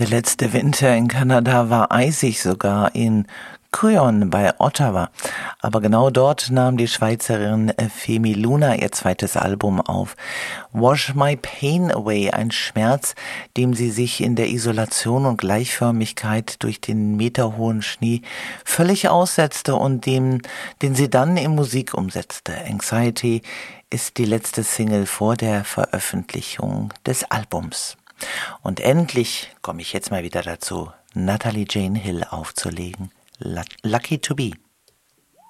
Der letzte Winter in Kanada war eisig, sogar in Cryon bei Ottawa. Aber genau dort nahm die Schweizerin Femi Luna ihr zweites Album auf. Wash My Pain Away, ein Schmerz, dem sie sich in der Isolation und Gleichförmigkeit durch den meterhohen Schnee völlig aussetzte und den sie dann in Musik umsetzte. Anxiety ist die letzte Single vor der Veröffentlichung des Albums. Und endlich komme ich jetzt mal wieder dazu, Natalie Jane Hill aufzulegen. Lucky to be.